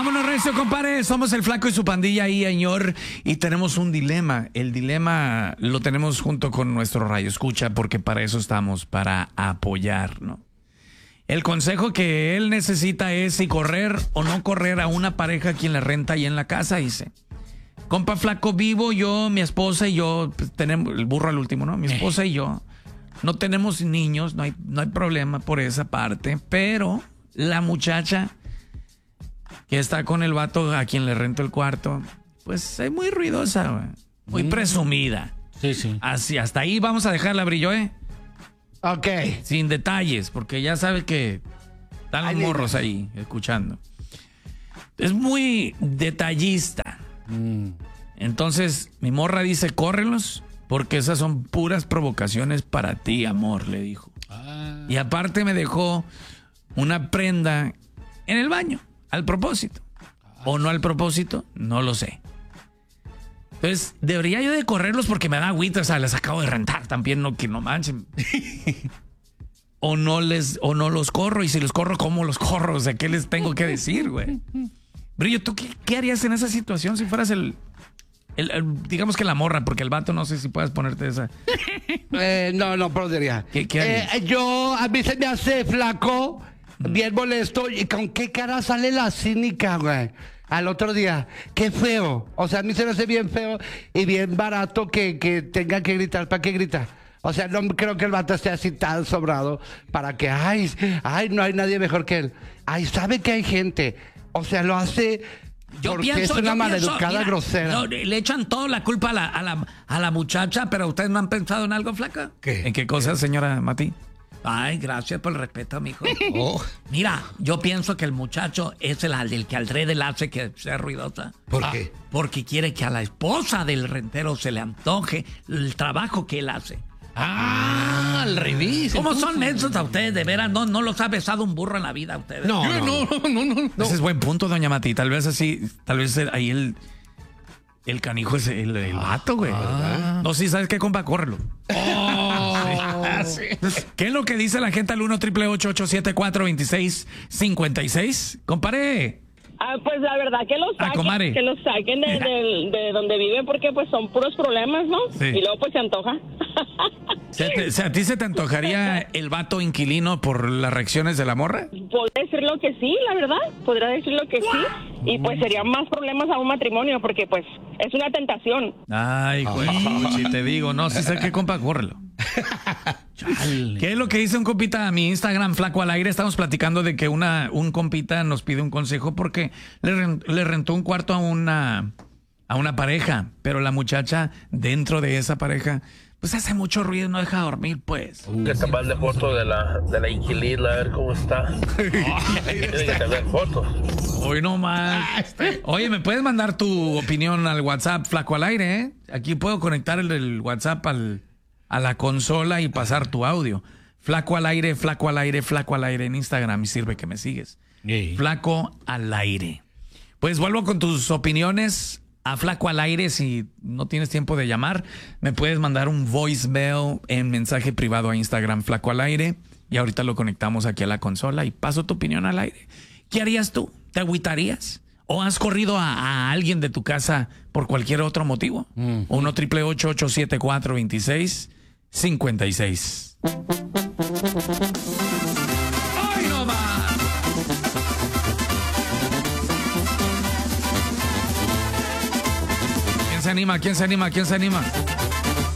Vámonos, recio, compadre. Somos el Flaco y su pandilla ahí, señor. Y tenemos un dilema. El dilema lo tenemos junto con nuestro radio escucha, porque para eso estamos, para apoyar, ¿no? El consejo que él necesita es si correr o no correr a una pareja a quien le renta ahí en la casa, dice. Compa Flaco, vivo yo, mi esposa y yo, pues, tenemos el burro al último, ¿no? Mi esposa y yo no tenemos niños, no hay problema por esa parte, pero la muchacha que está con el vato a quien le rento el cuarto, pues es muy ruidosa, güey, muy presumida. Sí, sí. Así, hasta ahí vamos a dejarla, Brillo, ¿eh? Ok. Sin detalles, porque ya sabe que están los morros ahí escuchando. Es muy detallista. Entonces, mi morra dice, córrelos, porque esas son puras provocaciones para ti, amor, le dijo. Y aparte me dejó una prenda en el baño, al propósito. O no al propósito, no lo sé. Entonces, debería yo de correrlos porque me da agüita, o sea, les acabo de rentar también, no que no manchen. o no los corro, y si los corro, ¿cómo los corro? O sea, ¿qué les tengo que decir, güey? Brillo, ¿tú qué harías en esa situación si fueras digamos que la morra, porque el vato no sé si puedes ponerte esa? No podría. ¿Qué harías? A mí se me hace Flaco, bien molesto. ¿Y con qué cara sale la cínica, güey? Al otro día, qué feo. O sea, a mí se me hace bien feo y bien barato que tenga que gritar. ¿Para qué grita? O sea, no creo que el vato esté así tan sobrado para que, ay, no hay nadie mejor que él. Ay, sabe que hay gente. O sea, lo hace porque es una maleducada grosera. No, le echan toda la culpa a la muchacha, pero ustedes no han pensado en algo, Flaca. ¿Qué? ¿En qué cosa, señora Mati? Ay, gracias por el respeto, mijo. Mira, yo pienso que el muchacho es el que alrededor le hace que sea ruidosa. ¿Por qué? Porque quiere que a la esposa del rentero se le antoje el trabajo que él hace. Al revés. ¿Cómo son mensos a ustedes? De veras, no los ha besado un burro en la vida a ustedes. No. Ese es buen punto, doña Mati. Tal vez ahí el canijo es el vato, güey. No, sí, ¿sabes qué, compa? Córrelo. Sí. ¿Qué es lo que dice la gente al 1-888-874-2656? Compare. Pues la verdad que los saquen de donde viven, porque pues son puros problemas, ¿no? Sí. Y luego pues se antoja. ¿A ti se te antojaría el vato inquilino por las reacciones de la morra? Podría decirlo que sí, la verdad. Podría decirlo que sí. Y pues serían más problemas a un matrimonio, porque pues es una tentación. Ay, güey, si te digo, no, si sé qué, compa, córrelo. ¿Qué es lo que dice un compita a mi Instagram, Flaco al Aire? Estamos platicando de que un compita nos pide un consejo porque le rentó un cuarto a una pareja, pero la muchacha dentro de esa pareja pues hace mucho ruido y no deja dormir, pues. Que te mande foto de la inquilina, a ver cómo está. Tiene que tener fotos. Hoy no más. Oye, ¿me puedes mandar tu opinión al WhatsApp, Flaco al Aire, eh? Aquí puedo conectar el WhatsApp a la consola y pasar tu audio. Flaco al Aire, Flaco al Aire, Flaco al Aire en Instagram, y sirve que me sigues. Flaco al Aire. Pues vuelvo con tus opiniones a Flaco al Aire. Si no tienes tiempo de llamar, me puedes mandar un voicemail en mensaje privado a Instagram, Flaco al Aire, y ahorita lo conectamos aquí a la consola y paso tu opinión al aire. ¿Qué harías tú? ¿Te agüitarías? ¿O has corrido a alguien de tu casa por cualquier otro motivo? 1-888-874-2656. ¡Ay, no más! ¿Quién se anima? ¿Quién se anima? ¿Quién se anima?